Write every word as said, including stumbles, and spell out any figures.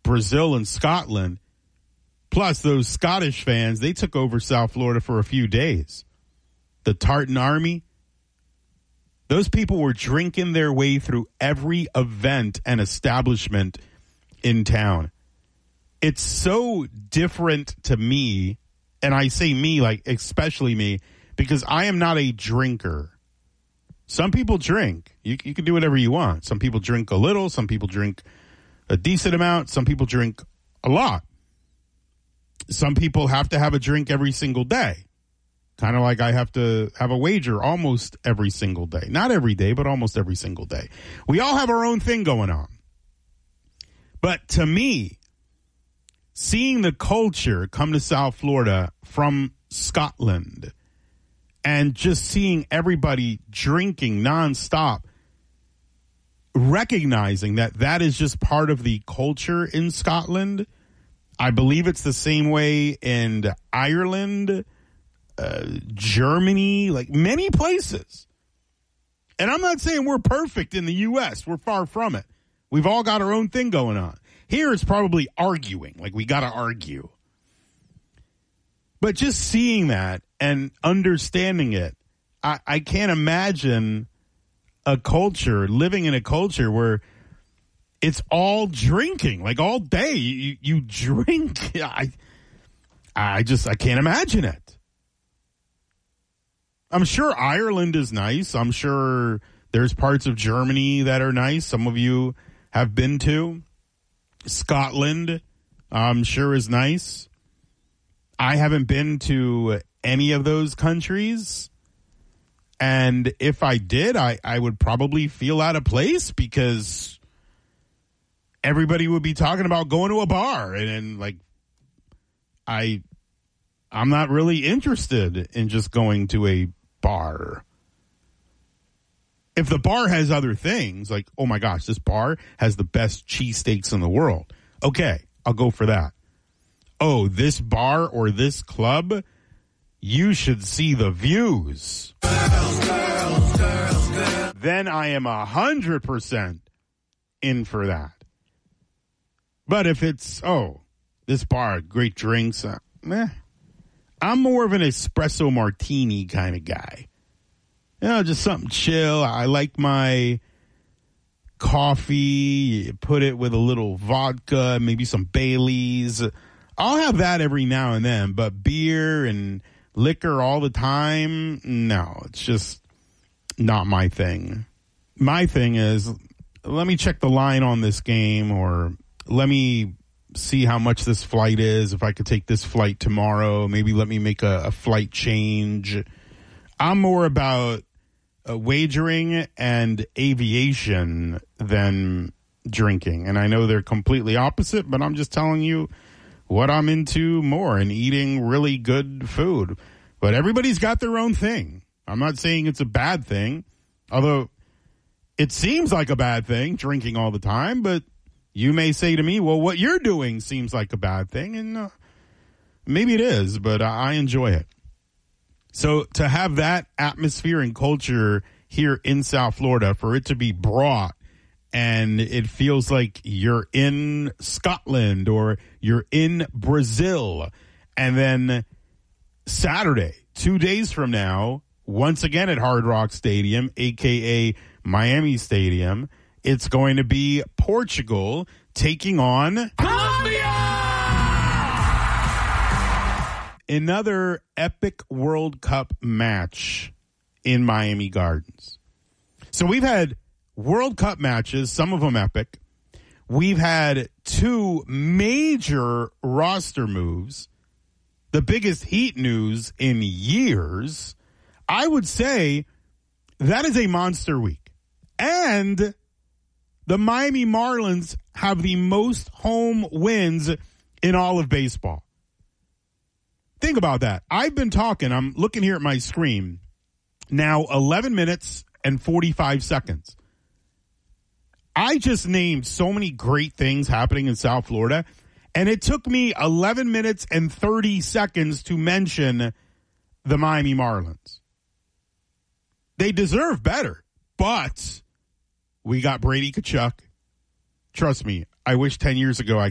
Brazil and Scotland. Plus, those Scottish fans, they took over South Florida for a few days. The Tartan Army, those people were drinking their way through every event and establishment in town. It's so different to me, and I say me, like especially me, because I am not a drinker. Some people drink. You, you can do whatever you want. Some people drink a little. Some people drink a decent amount. Some people drink a lot. Some people have to have a drink every single day. Kind of like I have to have a wager almost every single day. Not every day, but almost every single day. We all have our own thing going on. But to me, seeing the culture come to South Florida from Scotland and just seeing everybody drinking nonstop, recognizing that that is just part of the culture in Scotland. I believe it's the same way in Ireland, uh, Germany, like many places. And I'm not saying we're perfect in the U S. We're far from it. We've all got our own thing going on. Here it's probably arguing, like we got to argue. But just seeing that and understanding it, I, I can't imagine a culture, living in a culture where it's all drinking, like all day. You, you drink. I, I just, I can't imagine it. I'm sure Ireland is nice. I'm sure there's parts of Germany that are nice. Some of you have been to. Scotland, I'm sure is nice. I haven't been to any of those countries. And if I did, I, I would probably feel out of place because everybody would be talking about going to a bar. And, and like, I, I'm not really interested in just going to a bar. If the bar has other things, like, oh my gosh, this bar has the best cheesesteaks in the world. Okay, I'll go for that. Oh, this bar or this club, you should see the views. Girls, girls, girls, girls. Then I am a hundred percent in for that. But if it's, oh, this bar, great drinks, uh, meh. I'm more of an espresso martini kind of guy. You know, just something chill. I like my coffee, put it with a little vodka, maybe some Baileys. I'll have that every now and then, but beer and liquor all the time, no, it's just not my thing. My thing is, let me check the line on this game, or let me see how much this flight is. If I could take this flight tomorrow, maybe let me make a, a flight change. I'm more about uh, wagering and aviation than drinking. And I know they're completely opposite, but I'm just telling you what I'm into more, and eating really good food. But everybody's got their own thing. I'm not saying it's a bad thing, although it seems like a bad thing, drinking all the time. But you may say to me, well, what you're doing seems like a bad thing. And uh, maybe it is, but I enjoy it. So to have that atmosphere and culture here in South Florida, for it to be brought, and it feels like you're in Scotland or you're in Brazil. And then Saturday, two days from now, once again at Hard Rock Stadium, a k a. Miami Stadium, it's going to be Portugal taking on Colombia! Another epic World Cup match in Miami Gardens. So we've had World Cup matches, some of them epic. We've had two major roster moves, the biggest Heat news in years. I would say that is a monster week. And the Miami Marlins have the most home wins in all of baseball. Think about that. I've been talking, I'm looking here at my screen, now eleven minutes and forty-five seconds. I just named so many great things happening in South Florida, and it took me eleven minutes and thirty seconds to mention the Miami Marlins. They deserve better, but we got Brady Tkachuk. Trust me, I wish ten years ago I